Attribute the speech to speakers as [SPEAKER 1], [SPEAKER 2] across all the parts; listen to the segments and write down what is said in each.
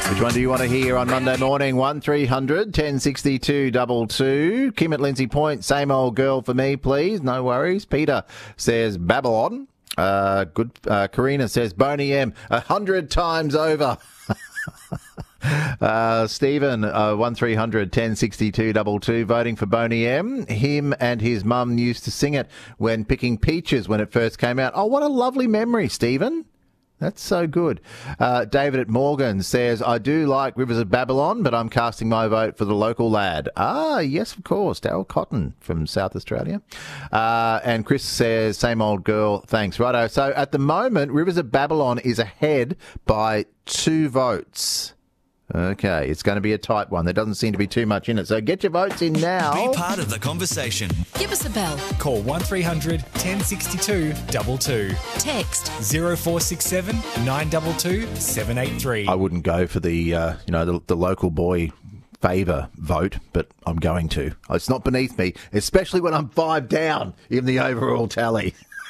[SPEAKER 1] Which one do you want to hear on Monday morning? 1300 1062 22. Kim at Lindsay Point, same old girl for me, please. No worries. Peter says Babylon. Karina says Boney M 100 times over. Stephen, 1300 1062 22, voting for Boney M. Him and his mum used to sing it when picking peaches when it first came out. Oh, what a lovely memory, Stephen. That's so good. David at Morgan says, I do like Rivers of Babylon, but I'm casting my vote for the local lad. Ah, yes, of course. Daryl Cotton from South Australia. And Chris says, same old girl. Thanks. Righto. So at the moment, Rivers of Babylon is ahead by 2 votes. Okay, it's going to be a tight one. There doesn't seem to be too much in it. So get your votes in now.
[SPEAKER 2] Be part of the conversation.
[SPEAKER 3] Give us a bell.
[SPEAKER 4] Call 1300 1062 22.
[SPEAKER 3] Text
[SPEAKER 4] 0467 922 783.
[SPEAKER 1] I wouldn't go for the local boy favour vote, but I'm going to. It's not beneath me, especially when I'm 5 down in the overall tally.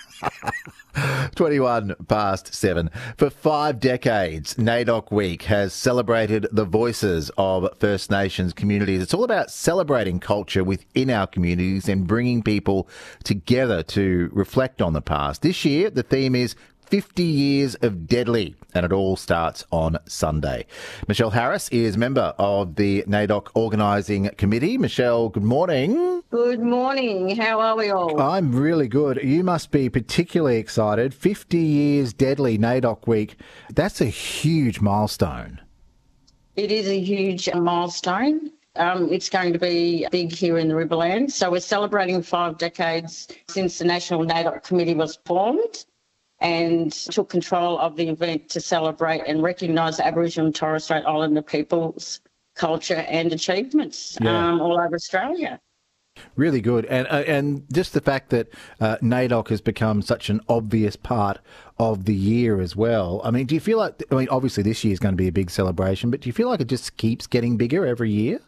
[SPEAKER 1] 21 past 7. For 5 decades, NAIDOC Week has celebrated the voices of First Nations communities. It's all about celebrating culture within our communities and bringing people together to reflect on the past. This year, the theme is 50 years of Deadly, and it all starts on Sunday. Michelle Harris is member of the NAIDOC Organising Committee. Michelle, good morning.
[SPEAKER 5] Good morning. How are we all?
[SPEAKER 1] I'm really good. You must be particularly excited. 50 years Deadly NAIDOC Week. That's a huge milestone.
[SPEAKER 5] It is a huge milestone. It's going to be big here in the Riverlands. So we're celebrating 5 decades since the National NAIDOC Committee was formed, and took control of the event to celebrate and recognise Aboriginal and Torres Strait Islander people's culture and achievements all over Australia.
[SPEAKER 1] Really good. And just the fact that NAIDOC has become such an obvious part of the year as well. I mean, do you feel like, obviously this year is going to be a big celebration, but do you feel like it just keeps getting bigger every year?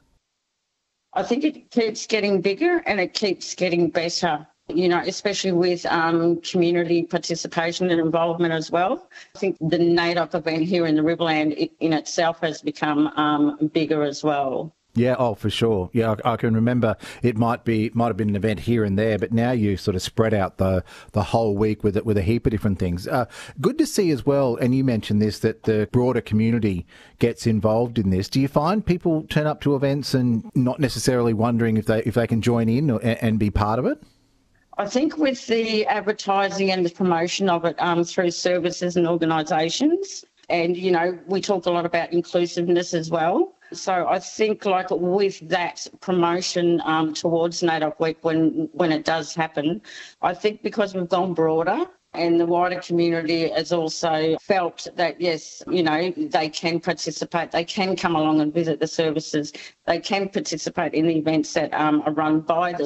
[SPEAKER 5] I think it keeps getting bigger and it keeps getting better. Especially with community participation and involvement as well. I think the NAIDOC event here in the Riverland in itself has become bigger as well.
[SPEAKER 1] Yeah, oh, for sure. Yeah, I can remember it might have been an event here and there, but now you sort of spread out the whole week with a heap of different things. Good to see as well, and you mentioned this, that the broader community gets involved in this. Do you find people turn up to events and not necessarily wondering if they can join in and be part of it?
[SPEAKER 5] I think with the advertising and the promotion of it through services and organisations, and, we talk a lot about inclusiveness as well. So I think with that promotion towards NAIDOC Week when it does happen, I think because we've gone broader and the wider community has also felt that, yes, they can participate, they can come along and visit the services, they can participate in the events that are run by the